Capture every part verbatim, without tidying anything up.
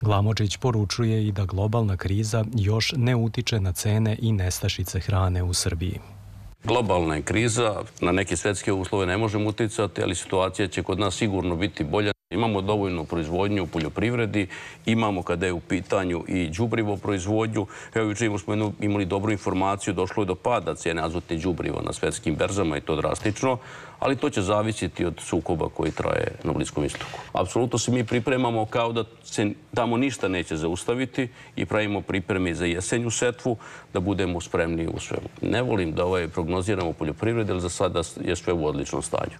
Glamočić poručuje i da globalna kriza još ne utiče na cene i nestašice hrane u Srbiji. Globalna je kriza, na neke svetske uslove ne možemo uticati, ali situacija će kod nas sigurno biti bolja. Imamo dovoljnu proizvodnju u poljoprivredi, imamo kada je u pitanju i đubrivo proizvodnju. Evo, jučer smo imali dobru informaciju, došlo je do pada cijene azotnih đubriva na svetskim berzama i to drastično, ali to će zavisiti od sukoba koji traje na Bliskom istoku. Apsolutno se mi pripremamo kao da se tamo ništa neće zaustaviti i pravimo pripreme za jesenju setvu da budemo spremni u svemu. Ne volim da ovaj prognoziramo poljoprivrede, ali za sada je sve u odličnom stanju.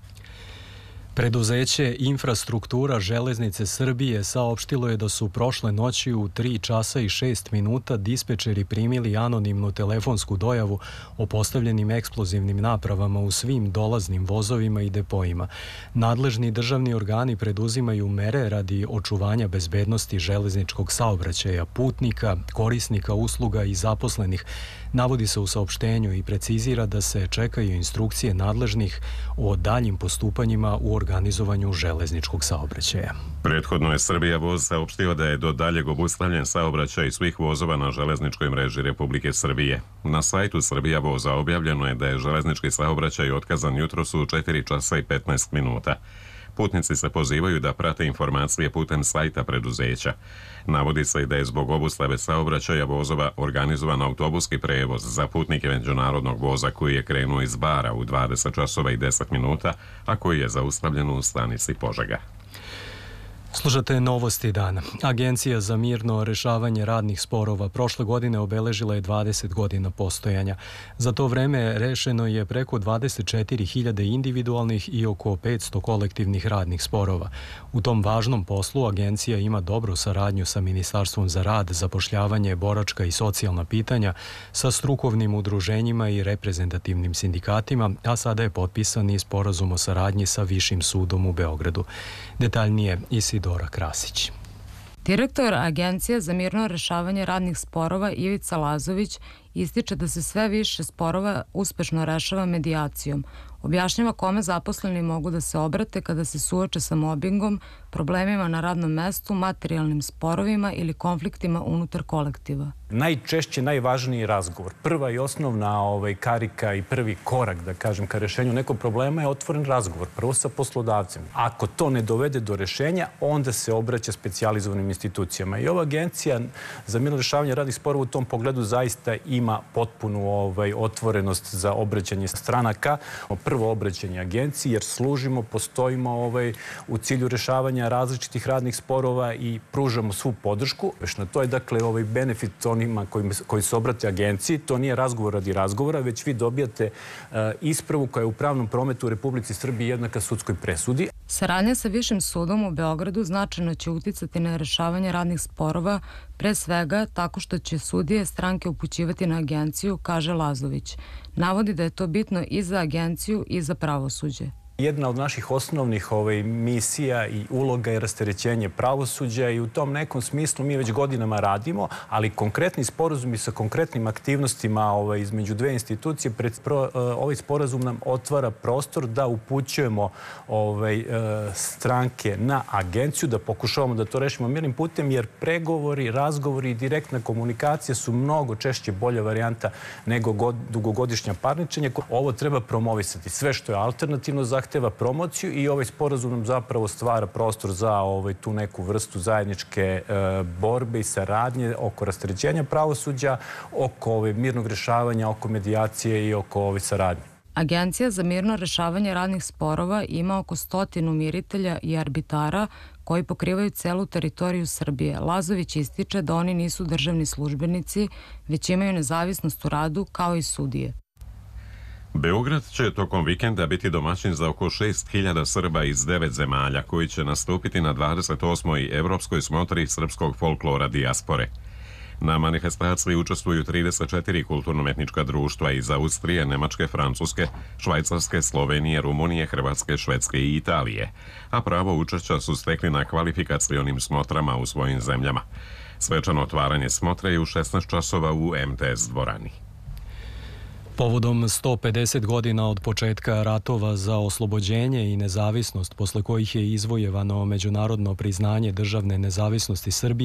Preduzeće Infrastruktura železnice Srbije saopštilo je da su prošle noći u tri časa i šest minuta dispečeri primili anonimnu telefonsku dojavu o postavljenim eksplozivnim napravama u svim dolaznim vozovima i depoima. Nadležni državni organi preduzimaju mere radi očuvanja bezbednosti železničkog saobraćaja, putnika, korisnika usluga i zaposlenih. Navodi se u saopštenju i precizira da se čekaju instrukcije nadležnih o daljim postupanjima u organizovanju železničkog saobraćaja. Prethodno je Srbija voz saopštio da je do daljeg obustavljen saobraćaj svih vozova na železničkoj mreži Republike Srbije. Na sajtu Srbija voza objavljeno je da je železnički saobraćaj otkazan jutros u četiri časa i petnaest minuta. Putnici se pozivaju da prate informacije putem sajta preduzeća. Navodi se i da je zbog obustave saobraćaja vozova organizovan autobuski prevoz za putnike međunarodnog voza koji je krenuo iz Bara u dvadeset časova i deset minuta, a koji je zaustavljen u stanici Požega. Slušate novosti dana. Agencija za mirno rešavanje radnih sporova prošle godine obeležila je dvadeset godina postojanja. Za to vreme rešeno je preko dvadeset četiri hiljade individualnih i oko petsto kolektivnih radnih sporova. U tom važnom poslu agencija ima dobru saradnju sa Ministarstvom za rad, zapošljavanje, boračka i socijalna pitanja, sa strukovnim udruženjima i reprezentativnim sindikatima, a sada je potpisan i sporazum o saradnji sa Višim sudom u Beogradu. Detaljnije Isidora Krasić. Direktor Agencije za mirno rešavanje radnih sporova Ivica Lazović ističe da se sve više sporova uspešno rešava medijacijom. Objašnjava kome zaposleni mogu da se obrate kada se suoče sa mobingom, problemima na radnom mestu, materijalnim sporovima ili konfliktima unutar kolektiva. Najčešće najvažniji razgovor. Prva i osnovna ovaj, karika i prvi korak, da kažem, ka rešenju nekog problema je otvoren razgovor. Prvo sa poslodavcem. Ako to ne dovede do rešenja, onda se obraća specijalizovanim institucijama. I ova agencija za mirno rešavanje radnih sporova u tom pogledu zaista ima potpunu ovaj, otvorenost za obraćanje stranaka. Prvo obraćanje agenciji jer služimo, postojimo ovaj, u cilju rešavanja različitih radnih sporova i pružamo svu podršku. To je dakle ovaj benefit onima koji, koji se obrate agenciji. To nije razgovor radi razgovora, već vi dobijate uh, ispravu koja je u pravnom prometu u Republici Srbiji jednaka sudskoj presudi. Saradnja sa Višim sudom u Beogradu značajno će uticati na rešavanje radnih sporova, pre svega tako što će sudije stranke upućivati na agenciju, kaže Lazović. Navodi da je to bitno i za agenciju i za pravosuđe. Jedna od naših osnovnih ovaj, misija i uloga je rasterećenje pravosuđa i u tom nekom smislu mi već godinama radimo, ali konkretni sporazumi sa konkretnim aktivnostima ovaj, između dve institucije, pred, pro, ovaj sporazum nam otvara prostor da upućujemo ovaj, stranke na agenciju, da pokušavamo da to rešimo mirnim putem, jer pregovori, razgovori i direktna komunikacija su mnogo češće bolja varijanta nego god, dugogodišnja parničenja. Ovo treba promovisati. Sve što je alternativno za zahteva promociju i ovaj sporazum nam zapravo stvara prostor za ovaj, tu neku vrstu zajedničke e, borbe i saradnje oko rasterećenja pravosuđa, oko ovaj, mirnog rešavanja, oko medijacije i oko ovaj, saradnje. Agencija za mirno rešavanje radnih sporova ima oko stotinu miritelja i arbitara koji pokrivaju celu teritoriju Srbije. Lazović ističe da oni nisu državni službenici, već imaju nezavisnost u radu kao i sudije. Beograd će tokom vikenda biti domaćin za oko šest hiljada Srba iz devet zemalja koji će nastupiti na dvadeset osmoj Evropskoj smotri srpskog folklora dijaspore. Na manifestaciji učestvuju trideset četiri kulturno-umetnička društva iz Austrije, Nemačke, Francuske, Švajcarske, Slovenije, Rumunije, Hrvatske, Švedske i Italije, a pravo učešća su stekli na kvalifikacionim smotrama u svojim zemljama. Svečano otvaranje smotre je u šesnaest časova u em te es dvorani. Povodom sto pedeset godina od početka ratova za oslobođenje i nezavisnost, posle kojih je izvojevano međunarodno priznanje državne nezavisnosti Srbije,